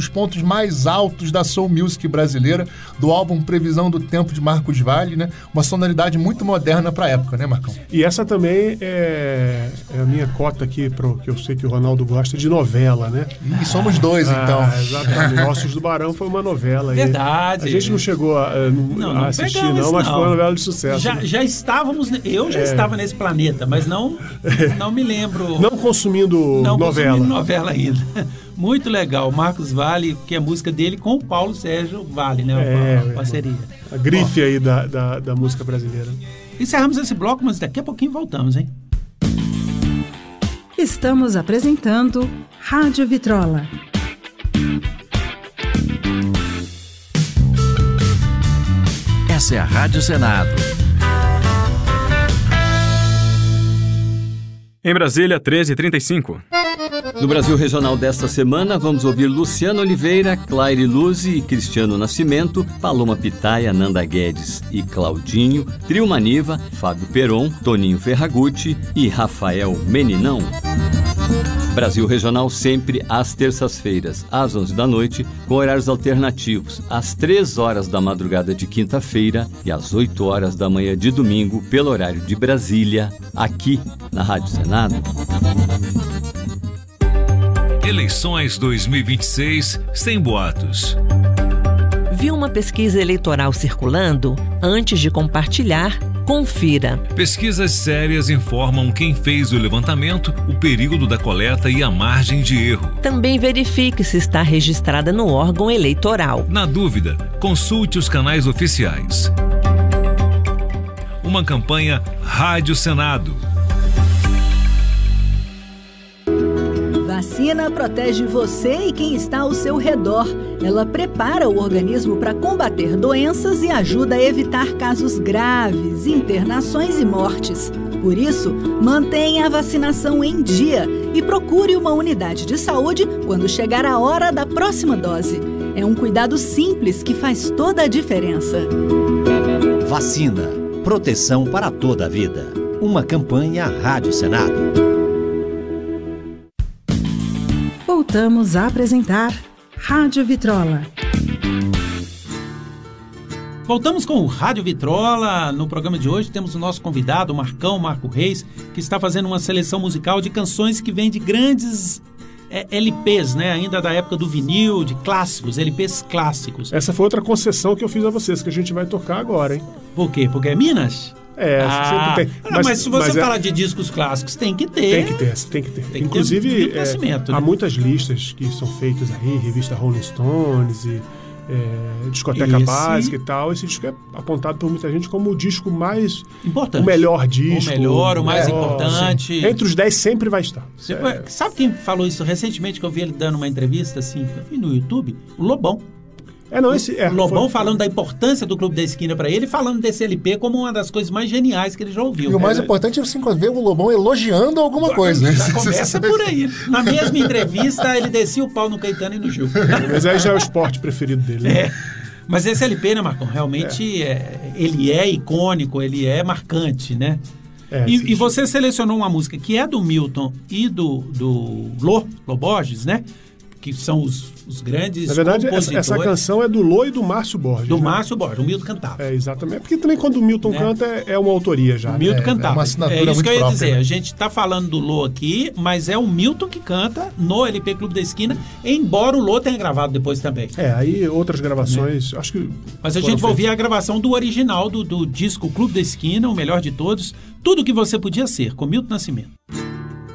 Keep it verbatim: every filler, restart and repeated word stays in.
dos pontos mais altos da soul music brasileira, do álbum Previsão do Tempo de Marcos Valle, né? Uma sonoridade muito moderna para a época, né, Marcão? E essa também é, é a minha cota aqui, pro, que eu sei que o Ronaldo gosta, de novela, né? E somos dois, ah, então. Exatamente. Ossos do Barão foi uma novela. Verdade. A gente não chegou a, a, não, não a assistir, não, mas não. Foi uma novela de sucesso. Já, né? já estávamos... Eu já é. estava nesse planeta, mas não, não me lembro... Não consumindo não novela. Não consumindo novela ainda. Muito legal. Marcos Valle, que é a música dele com o Paulo Sérgio Valle, né? É, a parceria. A grife Ó, aí da, da, da música brasileira. Encerramos esse bloco, mas daqui a pouquinho voltamos, hein? Estamos apresentando Rádio Vitrola. Essa é a Rádio Senado. Em Brasília, treze e trinta e cinco. No Brasil Regional desta semana, vamos ouvir Luciano Oliveira, Claire Luzi e Cristiano Nascimento, Paloma Pitaia, Nanda Guedes e Claudinho, Trio Maniva, Fábio Peron, Toninho Ferragutti e Rafael Meninão. Brasil Regional sempre às terças-feiras, às onze da noite, com horários alternativos, às três horas da madrugada de quinta-feira e às oito horas da manhã de domingo, pelo horário de Brasília, aqui na Rádio Senado. Eleições dois mil e vinte e seis sem boatos. Viu uma pesquisa eleitoral circulando? Antes de compartilhar, confira. Pesquisas sérias informam quem fez o levantamento, o período da coleta e a margem de erro. Também verifique se está registrada no órgão eleitoral. Na dúvida, consulte os canais oficiais. Uma campanha Rádio Senado. Vacina protege você e quem está ao seu redor. Ela prepara o organismo para combater doenças e ajuda a evitar casos graves, internações e mortes. Por isso, mantenha a vacinação em dia e procure uma unidade de saúde quando chegar a hora da próxima dose. É um cuidado simples que faz toda a diferença. Vacina. Proteção para toda a vida. Uma campanha Rádio Senado. Voltamos a apresentar Rádio Vitrola. Voltamos com o Rádio Vitrola. No programa de hoje temos o nosso convidado, o Marcão, Marco Reis, que está fazendo uma seleção musical de canções que vêm de grandes é, L Ps, né? Ainda da época do vinil, de clássicos, L Ps clássicos. Essa foi outra concessão que eu fiz a vocês, que a gente vai tocar agora, hein? Por quê? Porque é Minas? É, ah, sempre tem. Não, mas, mas se você mas falar é... de discos clássicos, tem que ter. Tem que ter, tem que ter. Tem que Inclusive, ter é, né? há muitas listas que são feitas aí, revista Rolling Stones e é, discoteca Esse... básica e tal. Esse disco é apontado por muita gente como o disco mais... Importante. O melhor disco. O melhor, o mais melhor, importante. Sim. Entre os dez sempre vai estar. É. Sabe quem falou isso recentemente, que eu vi ele dando uma entrevista assim, eu vi no YouTube? O Lobão. É, não, esse, é, o Lobão foi... falando da importância do Clube da Esquina para ele, falando desse L P como uma das coisas mais geniais que ele já ouviu. E o mais é, importante é você ver o Lobão elogiando alguma já, coisa, né? Já começa por aí. Na mesma entrevista, ele descia o pau no Caetano e no Gil. Mas aí já é o esporte preferido dele. Né? É. Mas esse L P, né, Marcão? Realmente, é. É, ele é icônico, ele é marcante, né? É, e, e você selecionou uma música que é do Milton e do, do Lô, Lô Borges, né? Que são os, os grandes Na verdade, essa, essa canção é do Lô e do Márcio Borges. Do né? Márcio Borges, o Milton cantava. É, exatamente. Porque também quando o Milton né? canta é, é uma autoria já. O Milton né? cantava. É uma assinatura é isso muito que eu ia própria, dizer. né? A gente tá falando do Lô aqui, mas é o Milton que canta no L P Clube da Esquina, embora o Lô tenha gravado depois também. É, aí outras gravações, é. acho que... Mas a gente vai ouvir a gravação do original do, do disco Clube da Esquina, o melhor de todos, Tudo Que Você Podia Ser, com Milton Nascimento.